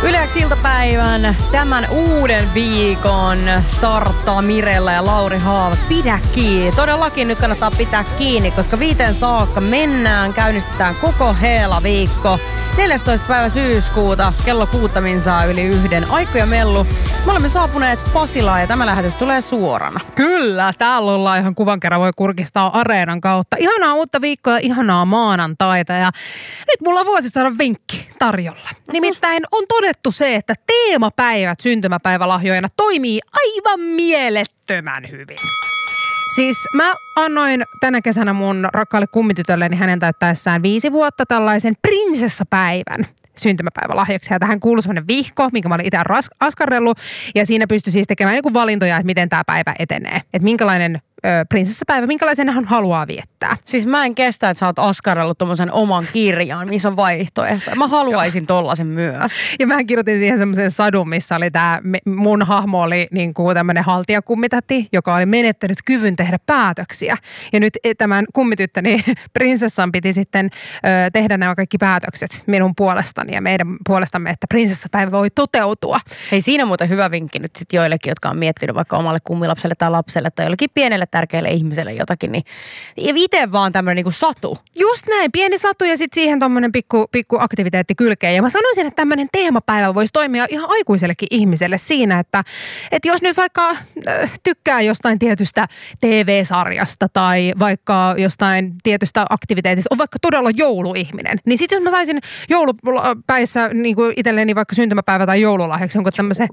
Yleäksi iltapäivän tämän uuden viikon starttaa Mirella ja Lauri Haava. Pidä kiinni. Todellakin nyt kannattaa pitää kiinni, koska 5 saakka mennään. Käynnistetään koko heela viikko. 14. päivä syyskuuta, kello 6 saa yli 1. Aikku ja Mellu. Me olemme saapuneet Pasilaan ja tämä lähetys tulee suorana. Kyllä, täällä ollaan ihan kuvan kerran voi kurkistaa Areenan kautta. Ihanaa uutta viikkoa, ihanaa maanantaita ja nyt mulla on vuosisadan vinkki tarjolla. Nimittäin on todettu se, että teemapäivät syntymäpäivälahjoina toimii aivan mielettömän hyvin. Siis mä annoin tänä kesänä mun rakkaalle kummitytölleni hänen täyttäessään 5 vuotta tällaisen prinsessapäivän syntymäpäivälahjaksi. Ja tähän kuului semmoinen vihko, minkä mä olin itse askarrellut. Ja siinä pystyi siis tekemään niin kuin valintoja, että miten tämä päivä etenee. Että minkälainen prinsessapäivä, minkälaisen hän haluaa viettää. Siis mä en kestä, että sä oot askarrellut tommosen oman kirjan, missä on vaihtoehtoja. Mä haluaisin tollasen myös. Ja mä kirjoitin siihen semmoisen sadun, missä oli mun hahmo oli niin kuin tämmöinen haltijakummitäti, joka oli menettänyt kyvyn tehdä päätöksiä. Ja nyt tämän kummityttäni prinsessan piti sitten tehdä nämä kaikki päätökset minun puolestani ja meidän puolestamme, että prinsessapäivä voi toteutua. Hei, siinä muuten hyvä vinkki nyt sit joillekin, jotka on miettinyt vaikka omalle kummilapselle tai lapselle tai jollekin pienelle tärkeälle ihmiselle jotakin, niin itse vaan tämmöinen niinku satu. Just näin, pieni satu ja sitten siihen tommonen pikku aktiviteetti kylkeen. Ja mä sanoisin, että tämmöinen teemapäivä voisi toimia ihan aikuisellekin ihmiselle siinä, että jos nyt vaikka tykkää jostain tietystä TV-sarjasta tai vaikka jostain tietystä aktiviteetista, on vaikka todella jouluihminen, niin sitten jos mä saisin joulupäissä niinku itselleni vaikka syntymäpäivä tai joululahjaksi jonkun tämmöisen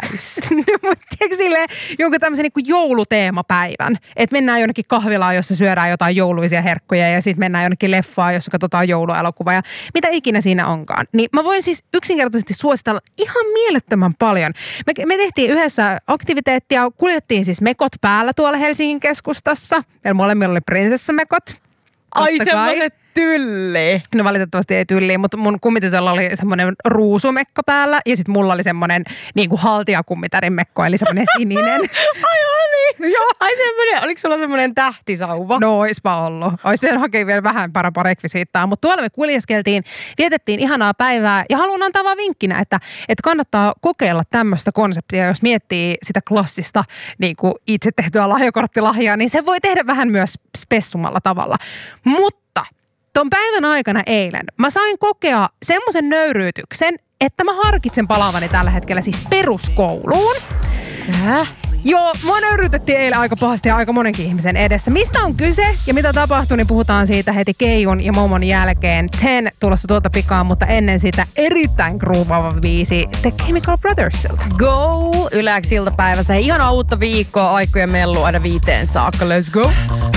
jonkun tämmöisen niinku jouluteemapäivän. Että mennään jonnekin kahvilaan, jossa syödään jotain jouluisia herkkuja ja sitten mennään jonnekin leffaan, jossa katsotaan jouluelokuvaa ja mitä ikinä siinä onkaan. Niin mä voin siis yksinkertaisesti suositella ihan mielettömän paljon. Me tehtiin yhdessä aktiviteettia, kuljettiin siis mekot päällä tuolla Helsingin keskustassa. Meillä molemmilla oli prinsessamekot. Ai semmoiset tylli. No valitettavasti ei tylliin, mutta mun kummitytöllä oli semmoinen ruusumekko päällä ja sitten mulla oli semmoinen niin kuin haltijakummitärin mekko, eli semmoinen sininen. Ai niin. Joo. Ai semmoinen, oliko sulla semmoinen tähtisauva? No oispa ollut. Ois pitänyt hakea vielä vähän parempaa rekvisiittaa, mutta tuolla me kuljeskeltiin, vietettiin ihanaa päivää ja haluan antaa vaan vinkkinä, että kannattaa kokeilla tämmöistä konseptia, jos miettii sitä klassista niin kuin itse tehtyä lahjakorttilahjaa, niin se voi tehdä vähän myös spessummalla tavalla. Mutta ton päivän aikana eilen mä sain kokea semmoisen nöyryytyksen, että mä harkitsen palaavani tällä hetkellä siis peruskouluun. Joo, mua nöyryytettiin eilen aika pahasti ja aika monenkin ihmisen edessä. Mistä on kyse ja mitä tapahtui, niin puhutaan siitä heti Keijun ja Momon jälkeen. 10 tulossa tuolta pikaan, mutta ennen sitä erittäin groovaava biisi The Chemical Brothersilta. Go! Yleäksi iltapäivässä. Ihanaa uutta viikkoa, Aikku ja Mellu aina 5 saakka. Let's go!